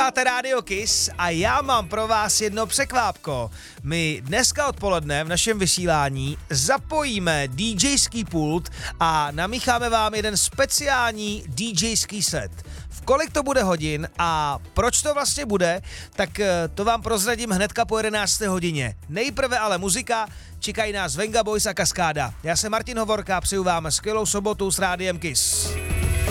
Posloucháte Radio Kiss a já mám pro vás jedno překvápko. My dneska odpoledne v našem vysílání zapojíme DJský pult a namícháme vám jeden speciální DJský set. V kolik to bude hodin a proč to vlastně bude, tak to vám prozradím hnedka po 11. hodině. Nejprve ale muzika, čekají nás Venga Boys a Kaskáda. Já jsem Martin Hovorka, přeju vám skvělou sobotu s Rádiem Kiss.